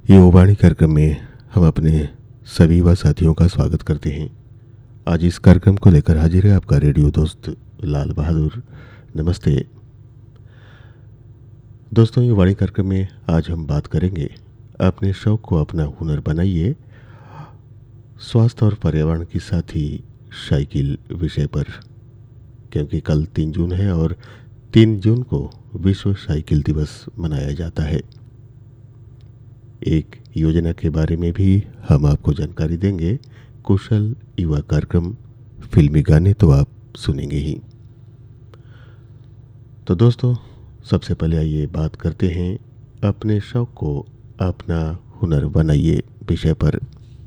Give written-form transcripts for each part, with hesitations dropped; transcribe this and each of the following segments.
युवावाणी कार्यक्रम में हम अपने सभी व साथियों का स्वागत करते हैं। आज इस कार्यक्रम को लेकर हाजिर है आपका रेडियो दोस्त लाल बहादुर। नमस्ते दोस्तों, युवावाणी कार्यक्रम में आज हम बात करेंगे अपने शौक को अपना हुनर बनाइए, स्वास्थ्य और पर्यावरण के साथ ही साइकिल विषय पर, क्योंकि कल 3 जून है और 3 जून को विश्व साइकिल दिवस मनाया जाता है। एक योजना के बारे में भी हम आपको जानकारी देंगे। कुशल युवा कार्यक्रम, फिल्मी गाने तो आप सुनेंगे ही। तो दोस्तों, सबसे पहले आइए बात करते हैं अपने शौक को अपना हुनर बनाइए विषय पर।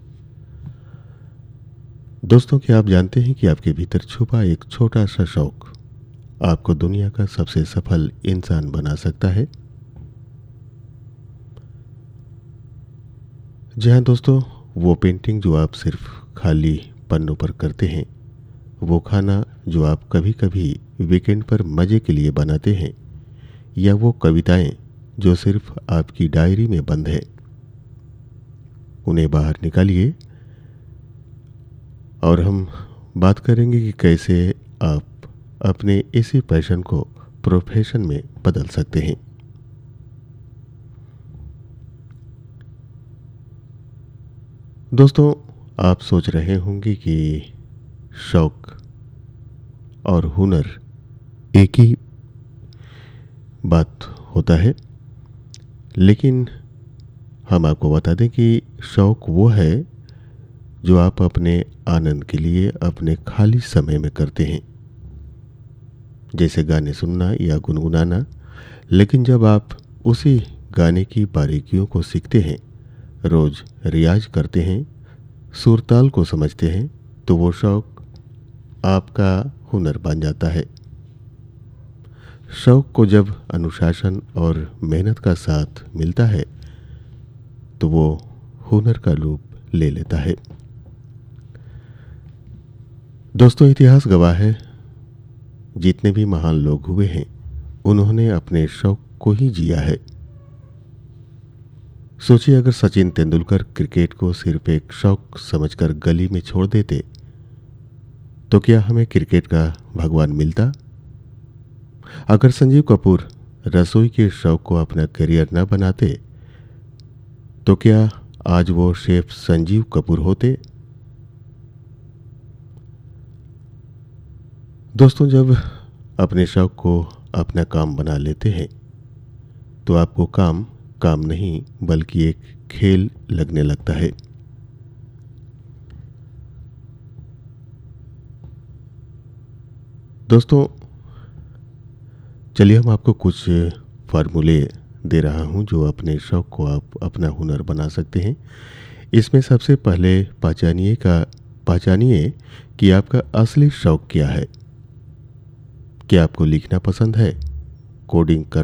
दोस्तों, क्या आप जानते हैं कि आपके भीतर छुपा एक छोटा सा शौक आपको दुनिया का सबसे सफल इंसान बना सकता है? जी हाँ दोस्तों, वो पेंटिंग जो आप सिर्फ खाली पन्नों पर करते हैं, वो खाना जो आप कभी कभी वीकेंड पर मज़े के लिए बनाते हैं, या वो कविताएं जो सिर्फ आपकी डायरी में बंद है, उन्हें बाहर निकालिए और हम बात करेंगे कि कैसे आप अपने इसी पैशन को प्रोफेशन में बदल सकते हैं। दोस्तों, आप सोच रहे होंगे कि शौक और हुनर एक ही बात होता है, लेकिन हम आपको बता दें कि शौक वो है जो आप अपने आनंद के लिए अपने खाली समय में करते हैं, जैसे गाने सुनना या गुनगुनाना। लेकिन जब आप उसी गाने की बारीकियों को सीखते हैं, रोज रियाज करते हैं, सुर ताल को समझते हैं, तो वो शौक आपका हुनर बन जाता है। शौक को जब अनुशासन और मेहनत का साथ मिलता है तो वो हुनर का रूप ले लेता है। दोस्तों, इतिहास गवाह है, जितने भी महान लोग हुए हैं उन्होंने अपने शौक को ही जिया है। सोचिए, अगर सचिन तेंदुलकर क्रिकेट को सिर्फ एक शौक समझकर गली में छोड़ देते तो क्या हमें क्रिकेट का भगवान मिलता? अगर संजीव कपूर रसोई के शौक को अपना करियर न बनाते तो क्या आज वो शेफ संजीव कपूर होते? दोस्तों, जब अपने शौक को अपना काम बना लेते हैं तो आपको काम काम नहीं बल्कि एक खेल लगने लगता है। दोस्तों, चलिए हम आपको कुछ फार्मूले दे रहा हूं जो अपने शौक को आप अपना हुनर बना सकते हैं। इसमें सबसे पहले पहचानिए कि आपका असली शौक क्या है। क्या आपको लिखना पसंद है, कोडिंग कर